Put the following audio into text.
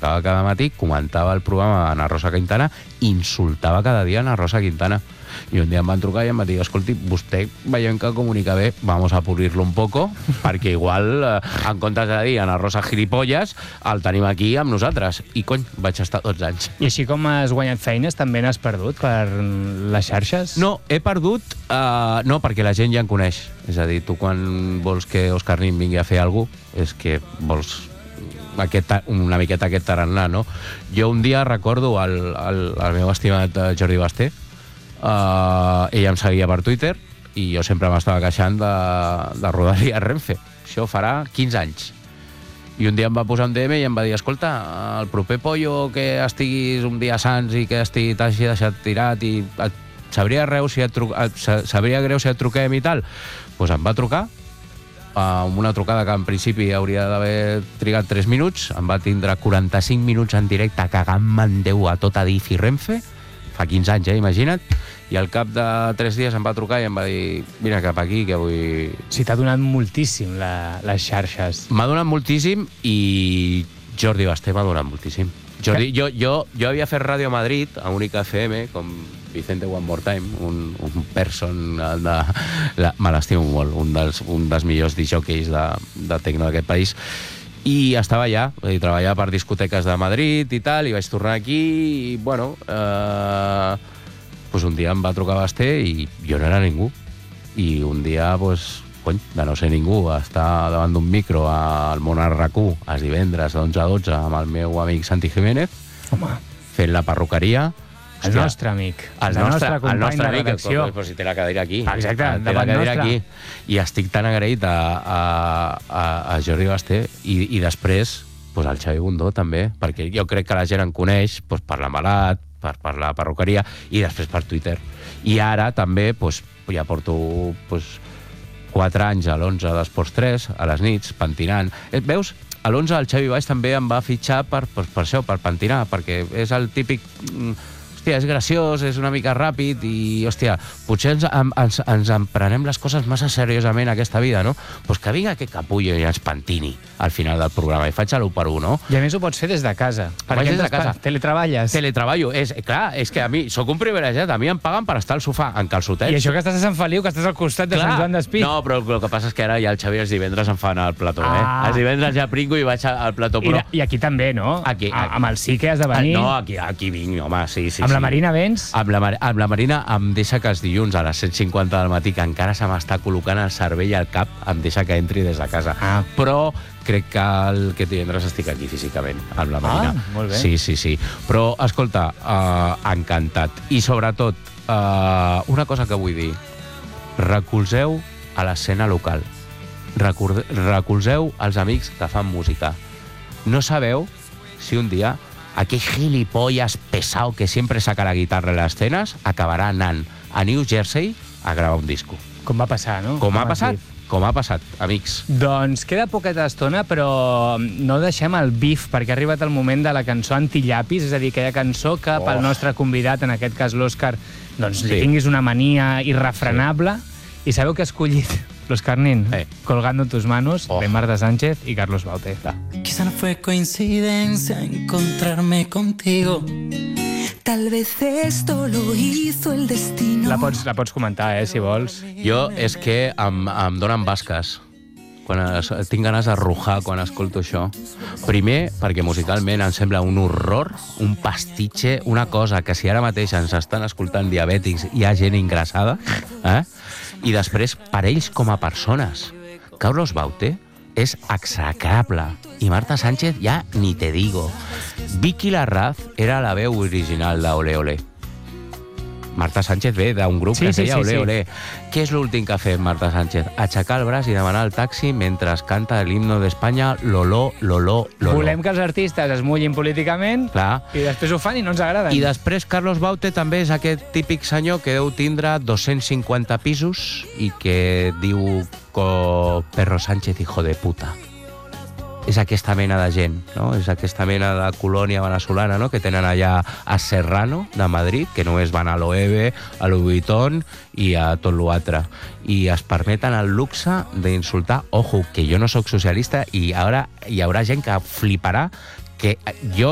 aixecava cada matí, comentava el programa d'Ana Rosa Quintana, insultava cada dia Ana Rosa Quintana. I un dia em van trucar i em van dir, escolti, vostè veiem que comunica bé, vamos a pulirlo un poco, perquè igual, en comptes de dir Ana Rosa gilipolles, el tenim aquí amb nosaltres. I cony, vaig estar 12 anys. I així com has guanyat feines, també n'has perdut per les xarxes? No, he perdut, no, perquè la gent ja em coneix. És a dir, tu quan vols que Òscar Nin vingui a fer alguna cosa, és que vols una miqueta aquest tarannà, no? Jo un dia recordo el meu estimat Jordi Basté, ella em seguia per Twitter i jo sempre m'estava queixant de Rodalies Renfe. Això farà 15 anys. I un dia em va posar un DM i em va dir, escolta, el proper pollo que estiguis un dia sants i que t'hagi deixat tirat i et sabria greu si et truquem i tal. Doncs em va trucar, amb una trucada que en principi hauria d'haver trigat 3 minuts, em va tindre 45 minuts en directe cagant-me en Déu a tot Adif i Renfe, fa 15 anys, imagina't, i al cap de 3 dies em va trucar i em va dir, vine cap aquí que vull... Sí, t'ha donat moltíssim les xarxes. M'ha donat moltíssim i Jordi Basté m'ha donat moltíssim. Jordi, jo havia fet ràdio a Madrid, a Única FM, com Vicente One More Time, un person me l'estimo molt, un dels millors disjòqueis de tecno d'aquest país, i estava allà, treballava per discoteques de Madrid i tal, i vaig tornar aquí i, bueno, un dia em va trucar Basté i jo no era ningú. I un dia, de no ser ningú, estar davant d'un micro al Monarch RAC1 els divendres d'11 a 12 amb el meu amic Santi Jiménez, fent la perruqueria. El nostre amic. El nostre company de redacció. Però si té la cadira aquí. Exacte, davant nostre. I estic tan agraït a Jordi Basté i després el Xavi Bundó també, perquè jo crec que la gent em coneix per la Malat, per la perruqueria i després per Twitter. I ara també ja porto 4 anys a l'11 d'Esports 3, a les nits, pentinant. Veus? A l'11 el Xavi Baix també em va fitxar per això, per pentinar, perquè és el típic... Hòstia, és graciós, és una mica ràpid i, hòstia, potser ens emprenem les coses massa seriosament aquesta vida, no? Doncs que vinga aquest capullo i ens pentini al final del programa i faig l'1 per 1, no? I a més ho pots fer des de casa. Faig des de casa. Teletreballes. Teletreballo. Clar, és que a mi sóc un privilegiat, a mi em paguen per estar al sofà, en calçotets. I això que estàs a Sant Feliu, que estàs al costat de Sant Joan d'Espí. No, però el que passa és que ara ja el Xavi els divendres em fa anar al plató, Els divendres ja pringo i vaig al plató, però... I aquí també, no? Amb el sí que has de venir. No, aquí vinc, home, sí. Amb la Marina vens? Amb la Marina em deixa que els dilluns a les 7:50 del matí, que encara se m'està col·locant el cervell al cap, em deixa que entri des de casa. Però crec que aquest divendres estic aquí físicament, amb la Marina. Molt bé. Sí. Però, escolta, encantat. I sobretot, una cosa que vull dir, recolzeu a l'escena local. Recolzeu els amics que fan música. No sabeu si un dia aquell gilipollas pesado que sempre saca la guitarra a les escenes acabarà anant a New Jersey a gravar un disco. Com va passar, no? Com ha passat, amics. Doncs queda poqueta estona, però no deixem el bif, perquè ha arribat el moment de la cançó Antillapis, és a dir, aquella cançó que pel nostre convidat, en aquest cas l'Òscar, doncs li tinguis una mania irrefrenable. I sabeu que ha escollit l'Òscar Nin? Colgando tus manos, de Marta Sánchez y Carlos Baute. Quizá no fue coincidencia encontrarme contigo. Tal vez esto lo hizo el destino. La pots comentar, si vols. Jo és que em donen basques. Tinc ganes de rujar quan escolto això. Primer, perquè musicalment em sembla un horror, un pastitxe, una cosa que si ara mateix ens estan escoltant diabètics hi ha gent ingressada, i després, per ells com a persones. Carlos Baute és execrable. I Marta Sánchez ja ni te digo. Vicky Larraz era la veu original d'Ole Ole. Marta Sánchez ve d'un grup que es deia Ole Ole. Què és l'últim que ha fet Marta Sánchez? Aixecar el braç i demanar el taxi mentre canta l'himno d'Espanya, Loló, Loló, Loló. Volem que els artistes es mullin políticament i després ho fan i no ens agraden. I després Carlos Baute també és aquest típic senyor que deu tindre 250 pisos i que diu Perro Sánchez, hijo de puta. És aquesta mena de gent, no? És aquesta mena de colònia venezolana, no? Que tenen allà a Serrano, de Madrid, que només van a l'Oeve, a Louis Vuitton i a tot l'altre. I es permeten el luxe d'insultar, ojo, que jo no sóc socialista i ara hi haurà gent que fliparà que jo